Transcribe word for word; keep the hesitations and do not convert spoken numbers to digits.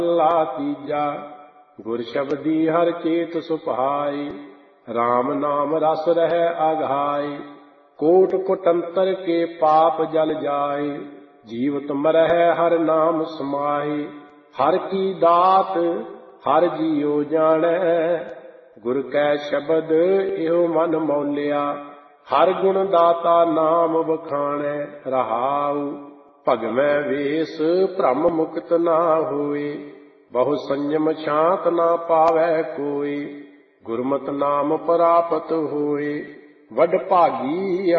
ਲਾ ਤੀਜਾ। ਗੁਰ ਸ਼ਬਦੀ ਹਰ ਚੇਤ ਸੁਭਾਈ, ਰਾਮ ਨਾਮ ਰਸ ਰਹਿ ਆਘਾਈ। ਕੋਟ ਕੁਟੰਤਰ ਕੇ ਪਾਪ ਜਲ ਜਾਏ, ਜੀਵਤ ਮਰਹਿ ਹਰ ਨਾਮ ਸਮਾਏ। ਹਰ ਕੀ ਦਾਤ ਹਰ ਜੀਉ ਜਾਣੈ, ਗੁਰ ਕੈ ਸ਼ਬਦ ਇਹੋ ਮਨ ਮੌਲਿਆ। ਹਰ ਗੁਣ ਦਾਤਾ ਨਾਮ ਵਖਾਣੈ, ਰਹਾਉ ਭਗਵੈ ਵੇਸ ਭ੍ਰਮ ਮੁਕਤ ਨਾ ਹੋਏ। ਬਹੁ ਸੰਜਮ ਸ਼ਾਂਤ ਨਾ ਪਾਵੈ ਕੋਈ, ਗੁਰਮਤਿ ਨਾਮ ਪ੍ਰਾਪਤ ਹੋਏ। ਵਡ ਭਾਗੀ